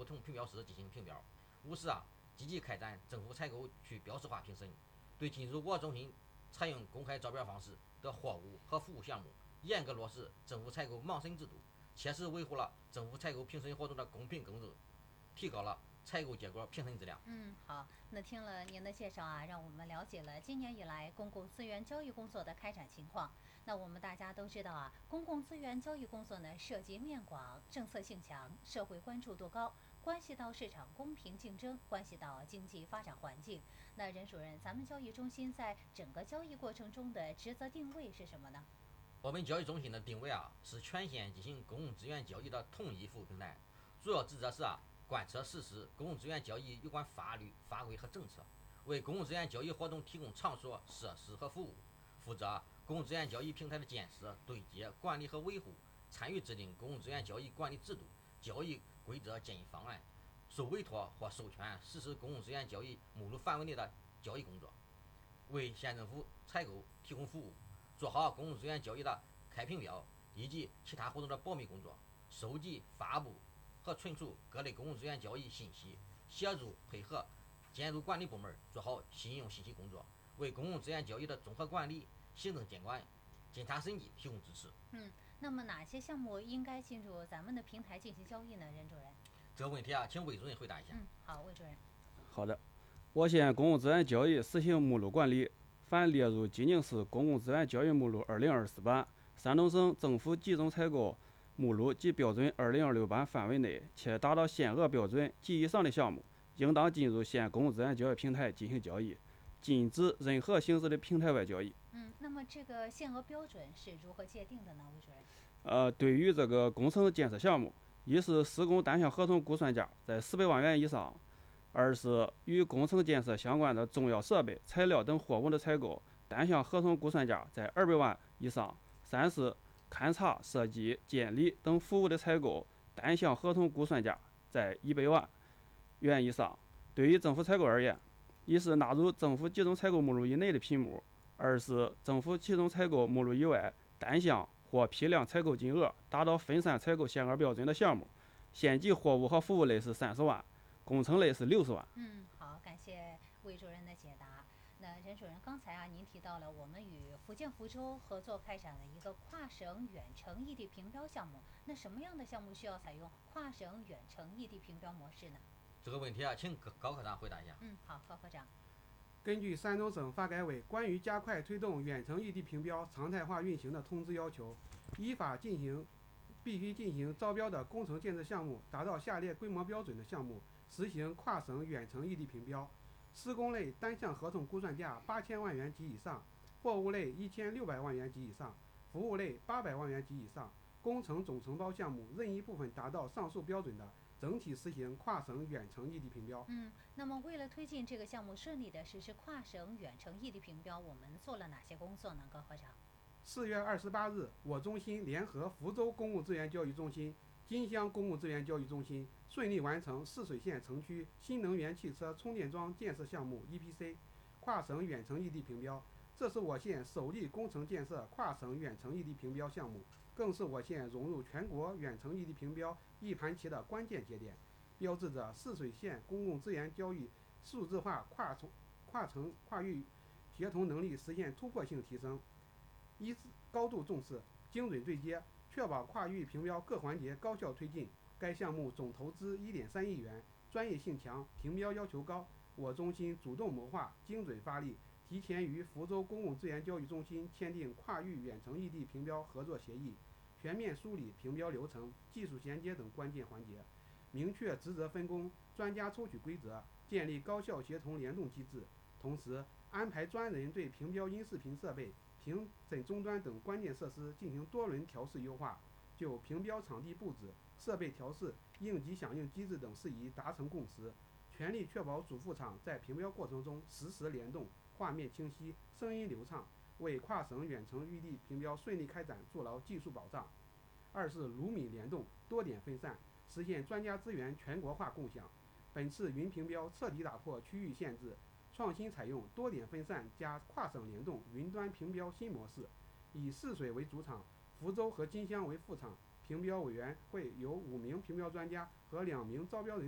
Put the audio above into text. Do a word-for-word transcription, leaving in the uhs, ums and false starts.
同评标师进行评标。五是啊，积极开展政府采购去标识化评审，对进入我中心采用公开招标方式的货物和服务项目，严格落实政府采购盲审制度，切实维护了政府采购评审活动的公平公正，提高了采购结果评审质量。 嗯，好，那听了您的介绍啊，让我们了解了今年以来公共资源交易工作的开展情况。那我们大家都知道啊，公共资源交易工作呢，涉及面广、政策性强、社会关注度高，关系到市场公平竞争，关系到经济发展环境。那任主任，咱们交易中心在整个交易过程中的职责定位是什么呢？ 我们交易中心的定位啊，是全县进行公共资源交易的统一服务平台，主要职责是啊，贯彻实施公共资源交易有关法律法规和政策，为公共资源交易活动提供场所、设施和服务，负责公共资源交易平台的建设、对接、管理和维护，参与制定公共资源交易管理制度、交易规则建议方案，受委托或授权实施公共资源交易目录范围内的交易工作，为县政府采购提供服务，做好公共资源交易的开评标以及其他活动的保密工作，收集、发布和存储各类公共资源交易信息，协助配合监督管理部门做好信用信息工作，为公共资源交易的综合管理、行政监管、监察审计提供支持。 嗯，那么哪些项目应该进入咱们的平台进行交易呢？任主任。 这个问题啊，请魏主任回答一下。 嗯，好，魏主任。 好的，我县公共资源交易实行目录管理，凡列入济宁市公共资源交易目录二零二四版、山东省政府集中采购目录及标准二零二六版范围内，且达到限额标准及以上的项目，应当进入县公共资源交易平台进行交易，禁止任何形式的平台外交易。 嗯，那么这个限额标准是如何界定的呢？魏主任。 呃，对于这个工程建设项目，一是施工单项合同估算价在四百万元以上；二是与工程建设相关的重要设备、材料等货物的采购，单项合同估算价在二百万以上；三是勘察、设计、监理等服务的采购，单项合同估算价在一百万元以上。对于政府采购而言，一是纳入政府集中采购目录以内的批目；二是政府集中采购目录以外单项或批量采购金额达到分散采购限额标准的项目，县级货物和服务类是三十万，工程类是六十万。 嗯，好，感谢魏主任的解答。那任主任，刚才啊，您提到了我们与福建福州合作开展了一个跨省远程异地评标项目。那什么样的项目需要采用跨省远程异地评标模式呢？ 这个问题啊，请高科长回答一下。 嗯，好，高科长。 根据山东省发改委关于加快推动远程异地评标常态化运行的通知要求，依法进行必须进行招标的工程建设项目达到下列规模标准的项目，实行跨省远程异地评标。施工类单项合同估算价八千万元及以上，货物类一千六百万元及以上，服务类八百万元及以上，工程总承包项目任意部分达到上述标准的，整体实行跨省远程异地评标。 嗯，那么为了推进这个项目顺利的实施跨省远程异地评标，我们做了哪些工作呢？高科长。 四月二十八日，我中心联合福州公共资源交易中心、金乡公共资源交易中心顺利完成泗水县城区新能源汽车充电桩建设项目 E P C 跨省远程异地评标。这是我县首例工程建设跨省远程异地评标项目，更是我县融入全国远程异地评标一盘棋的关键节点，标志着泗水县公共资源交易数字化跨从跨城跨域协同能力实现突破性提升。一高度重视，精准对接，确保跨域评标各环节高效推进。该项目总投资一点三亿元，专业性强，评标要求高。我中心主动谋划，精准发力，提前与福州公共资源交易中心签订跨域远程异地评标合作协议，全面梳理评标流程、技术衔接等关键环节，明确职责分工、专家抽取规则，建立高效协同联动机制。同时，安排专人对评标音视频设备、评审终端等关键设施进行多轮调试优化，就评标场地布置、设备调试、应急响应机制等事宜达成共识，全力确保主副厂在评标过程中实时联动、画面清晰、声音流畅，为跨省远程异地评标顺利开展筑牢技术保障。二是卢米联动，多点分散，实现专家资源全国化共享。本次云评标彻底打破区域限制，创新采用多点分散加跨省联动云端评标新模式，以泗水为主场，福州和金乡为副场，评标委员会由五名评标专家和两名招标人